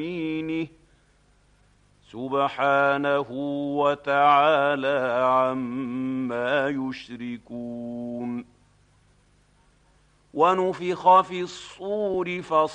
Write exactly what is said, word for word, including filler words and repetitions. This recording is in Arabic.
يمينه سبحانه وتعالى عما يشركون ونفخ في الصور